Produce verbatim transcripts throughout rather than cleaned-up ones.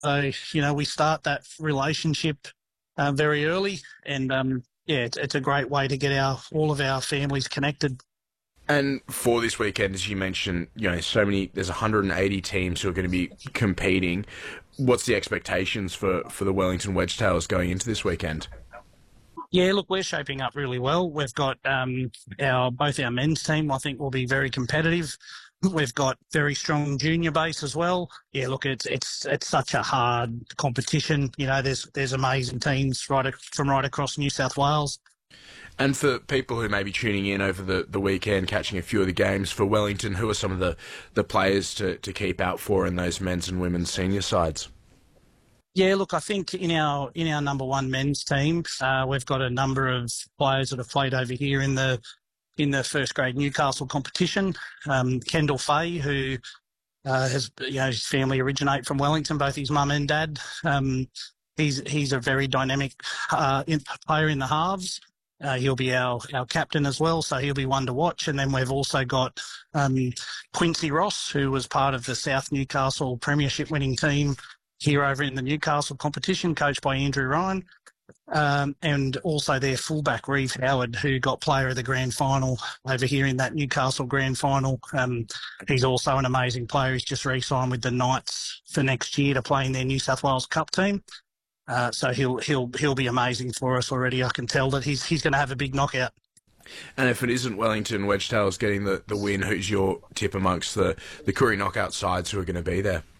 So, you know, we start that relationship uh, very early, and um, yeah, it's, it's a great way to get our all of our families connected. And for this weekend, as you mentioned, you know, so many, there's one hundred eighty teams who are going to be competing. What's the expectations for, for the Wellington Wedgetails going into this weekend? Yeah, look, we're shaping up really well. We've got um, our both our men's team, I think, will be very competitive. We've got very strong junior base as well. Yeah, look, it's it's it's such a hard competition. You know, there's there's amazing teams right ac- from right across New South Wales. And for people who may be tuning in over the, the weekend, catching a few of the games for Wellington, who are some of the, the players to, to keep out for in those men's and women's senior sides? Yeah, look, I think in our in our number one men's team, uh, we've got a number of players that have played over here in the in the first grade Newcastle competition. Um, Kendall Fay, who uh, has you know his family originate from Wellington, both his mum and dad. Um, he's he's a very dynamic uh, in, player in the halves. Uh, he'll be our, our captain as well, so he'll be one to watch. And then we've also got um, Quincy Ross, who was part of the South Newcastle Premiership winning team here over in the Newcastle competition, coached by Andrew Ryan. Um, and also their fullback, Reeve Howard, who got player of the grand final over here in that Newcastle grand final. Um, he's also an amazing player. He's just re-signed with the Knights for next year to play in their New South Wales Cup team. Uh, so he'll he'll he'll be amazing for us already. I can tell that he's he's going to have a big knockout. And if it isn't Wellington Wedgetails getting the, the win, who's your tip amongst the, the Koori knockout sides who are going to be there?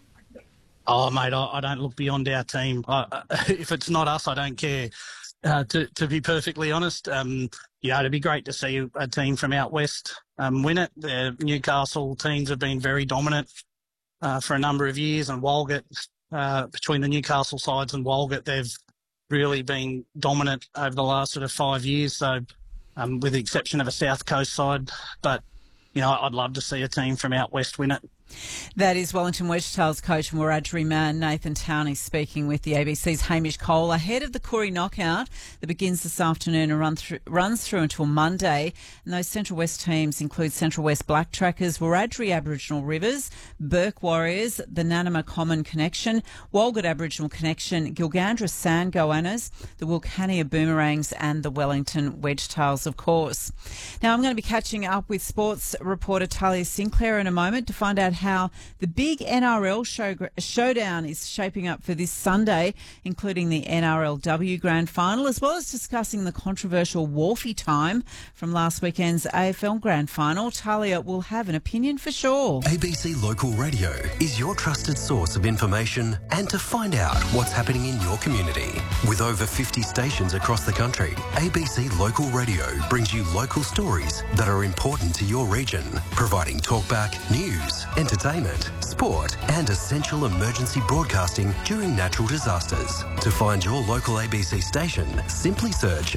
Oh, mate, I, I don't look beyond our team. I, if it's not us, I don't care. Uh, to to be perfectly honest, um, you know, it'd be great to see a team from out west um, win it. The Newcastle teams have been very dominant uh, for a number of years, and Walgett. Uh, between the Newcastle sides and Walgett, they've really been dominant over the last sort of five years. So, um, with the exception of a South Coast side, but you know, I'd love to see a team from out west win it. That is Wellington Wedgetails coach and Wiradjuri man Nathan Towney speaking with the A B C's Hamish Cole ahead of the Koori knockout that begins this afternoon and run through, runs through until Monday. And those Central West teams include Central West Black Trackers, Wiradjuri Aboriginal Rivers, Burke Warriors, the Nanama Common Connection, Walgett Aboriginal Connection, Gilgandra Sand Goannas, the Wilcannia Boomerangs and the Wellington Wedgetails, of course. Now, I'm going to be catching up with sports reporter Talia Sinclair in a moment to find out how the big N R L show, showdown is shaping up for this Sunday, including the N R L W Grand Final, as well as discussing the controversial Wharfie time from last weekend's A F L Grand Final. Talia will have an opinion for sure. A B C Local Radio is your trusted source of information and to find out what's happening in your community. With over fifty stations across the country, A B C Local Radio brings you local stories that are important to your region, providing talkback, news, entertainment, sport and essential emergency broadcasting during natural disasters. To find your local A B C station, simply search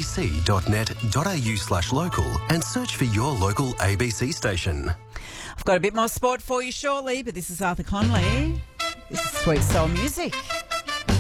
abc.net.au slash local and search for your local A B C station. I've got a bit more sport for you shortly, but this is Arthur Conley. This is Sweet Soul Music.